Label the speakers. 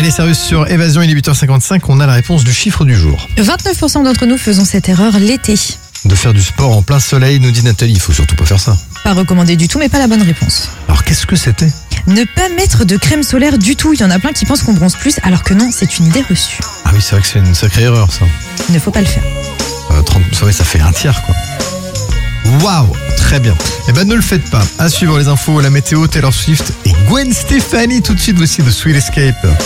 Speaker 1: Miley Cyrus sur Évasion, il est 8h55, on a la réponse du chiffre du jour.
Speaker 2: 29% d'entre nous faisons cette erreur l'été.
Speaker 1: De faire du sport en plein soleil, nous dit Nathalie, il faut surtout pas faire ça.
Speaker 2: Pas recommandé du tout, mais pas la bonne réponse.
Speaker 1: Alors qu'est-ce que c'était ?
Speaker 2: Ne pas mettre de crème solaire du tout. Il y en a plein qui pensent qu'on bronze plus, alors que non, c'est une idée reçue.
Speaker 1: Ah oui, c'est vrai que c'est une sacrée erreur ça.
Speaker 2: Il ne faut pas le faire.
Speaker 1: 30, ça fait un tiers quoi. Waouh, très bien. Eh ben ne le faites pas. À suivre les infos, la météo, Taylor Swift et Gwen Stefani tout de suite, voici The Sweet Escape.